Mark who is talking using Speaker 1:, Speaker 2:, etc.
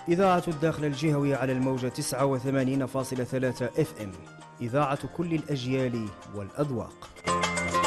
Speaker 1: إذاعة الداخل الجهوي على الموجة 89.3 FM. إذاعة كل الأجيال والأذواق.